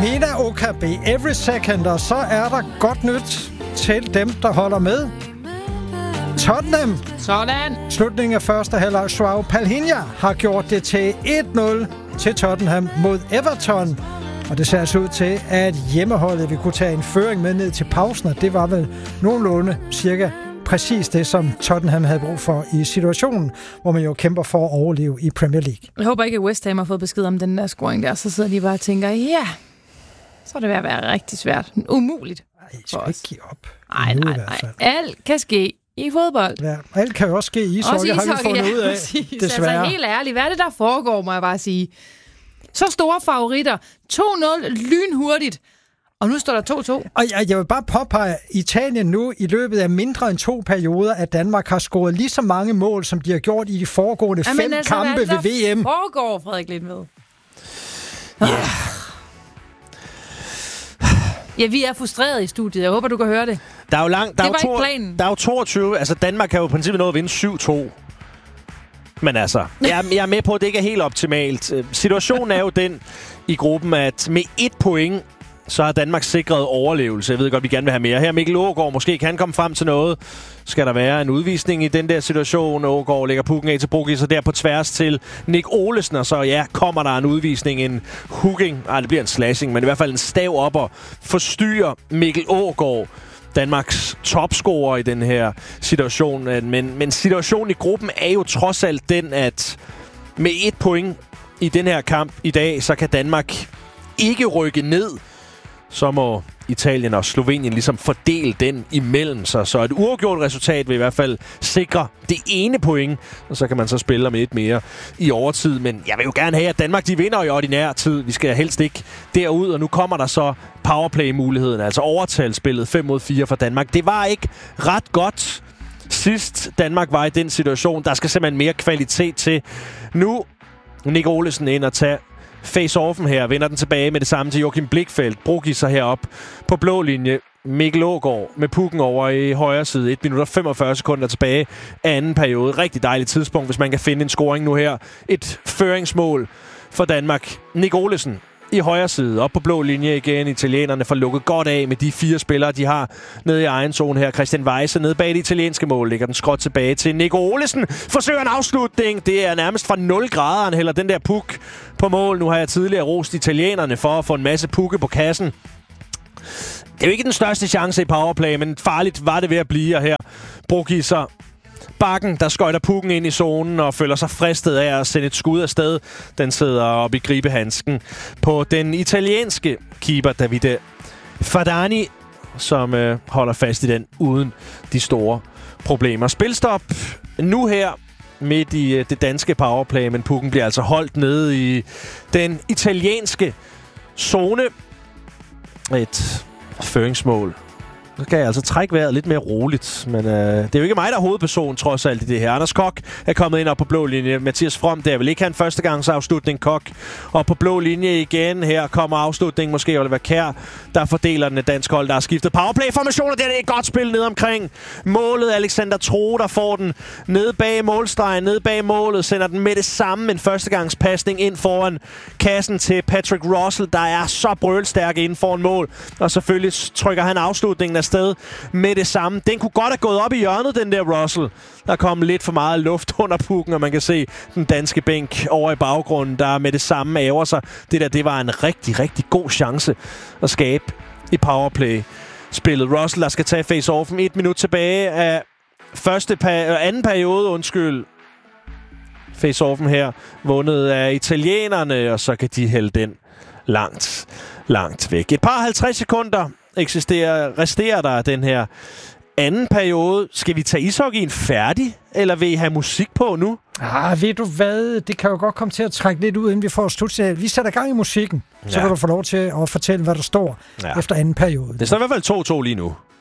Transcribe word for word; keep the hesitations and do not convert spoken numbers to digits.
Mina Okabe, Every Second, og så er der godt nyt til dem, der holder med. Tottenham. Sådan. Slutningen af første halvleg. Joao Palhinha har gjort det til et nul til Tottenham mod Everton. Og det ser altså ud til, at hjemmeholdet vil kunne tage en føring med ned til pausen, og det var vel nogenlunde cirka præcis det, som Tottenham havde brug for i situationen, hvor man jo kæmper for at overleve i Premier League. Jeg håber ikke, at West Ham har fået besked om den der scoring der, så sidder de bare og tænker, ja, så er det ved at være rigtig svært. Umuligt. Nej, I skal ikke give op. Nej, nej, nej. Alt kan ske i fodbold. Ja, alt kan jo også ske i ishockey, har vi fundet ja, ud af, præcis. desværre. Altså helt ærligt, hvad er det, der foregår, må jeg bare sige. Så store favoritter. to nul lynhurtigt. Og nu står der to to. Og jeg, jeg vil bare påpege, at Italien nu i løbet af mindre end to perioder, at Danmark har scoret lige så mange mål, som de har gjort i de foregående Jamen fem altså, kampe ved V M. Hvad foregår, Frederik Lindved? Ja. Yeah. Ja, vi er frustreret i studiet. Jeg håber, du kan høre det. Der er jo langt. Der det er var jo ikke planen. Der er jo toogtyve. Altså, Danmark kan jo i princippet nå at vinde syv to. Men altså, jeg, jeg er med på, at det ikke er helt optimalt. Situationen er jo den i gruppen, at med et point, så har Danmark sikret overlevelse. Jeg ved godt, vi gerne vil have mere. Her Mikkel Aagaard, måske kan komme frem til noget. Skal der være en udvisning i den der situation? Aagaard lægger pukken af til Brugis, og der på tværs til Nick Olesen. Og så ja, kommer der en udvisning, en hooking. Ej, det bliver en slashing, men i hvert fald en stav op og forstyrrer Mikkel Aagaard, Danmarks topscorer i den her situation. Men, men situationen i gruppen er jo trods alt den, at med et point i den her kamp i dag, så kan Danmark ikke rykke ned. Så må Italien og Slovenien ligesom fordele den imellem sig. Så et uafgjort resultat vil i hvert fald sikre det ene point, og så kan man så spille med et mere i overtid. Men jeg vil jo gerne have, at Danmark de vinder i ordinær tid. Vi skal helst ikke derud, og nu kommer der så powerplay-muligheden, altså overtalsspillet fem mod fire for Danmark. Det var ikke ret godt sidst Danmark var i den situation. Der skal simpelthen mere kvalitet til. Nu Nick Olesen ind og tage face-offen her, vender den tilbage med det samme til Joachim Blichfeldt. Brugis sig herop på blå linje. Mikkel Aagaard med pukken over i højre side. et minut og femogfyrre sekunder tilbage af anden periode. Rigtig dejligt tidspunkt, hvis man kan finde en scoring nu her. Et føringsmål for Danmark. Nick Olesen i højre side, op på blå linje igen. Italienerne får lukket godt af med de fire spillere, de har nede i egen zone her. Christian Weise nede bag det italienske mål. Lægger den skråt tilbage til Nico Olesen. Forsøger en afslutning. Det er nærmest fra nul grader, han hælder den der puk på mål. Nu har jeg tidligere rost italienerne for at få en masse pukke på kassen. Det er jo ikke den største chance i powerplay, men farligt var det ved at blive, og her Brugis sig Bakken, der skøjter pukken ind i zonen og føler sig fristet af at sende et skud afsted. Den sidder oppe i gribehandsken på den italienske keeper Davide Fardani, som øh, holder fast i den uden de store problemer. Spilstop nu her midt i øh, det danske powerplay, men pukken bliver altså holdt nede i den italienske zone. Et føringsmål. Så kan jeg altså trække vejret lidt mere roligt. Men øh, det er jo ikke mig, der er hovedperson, trods alt i det her. Anders Kok er kommet ind op på blå linje. Mathias From, der vil ikke have en førstegangsafslutning. Kok og på blå linje igen. Her kommer afslutningen måske Oliver Kjær, der fordeler den dansk hold, der har skiftet powerplay-formationer. Det er et godt spil ned omkring målet. Alexander Troe, der får den ned bag målstregen, ned bag målet. Sender den med det samme. En førstegangspasning ind foran kassen til Patrick Russell, der er så brølstærk inden foran mål. Og selvfølgelig trykker han afslutningen sted med det samme. Den kunne godt have gået op i hjørnet, den der Russell. Der kom lidt for meget luft under pukken, og man kan se den danske bænk over i baggrunden, der med det samme æver sig. Det der, det var en rigtig, rigtig god chance at skabe i powerplay-spillet. Russell, der skal tage face-offen et minut tilbage af første pa- anden periode, undskyld. Face-offen her, vundet af italienerne, og så kan de hælde den langt, langt væk. Et par halvtreds sekunder eksisterer, resterer der den her anden periode. Skal vi tage ishockeyen færdig, eller vil I have musik på nu? Ah, ved du hvad? Det kan jo godt komme til at trække lidt ud, inden vi får slut. Vi sætter gang i musikken, så ja. Kan du få lov til at fortælle, hvad der står ja. Efter anden periode. Det står i hvert fald to to lige nu.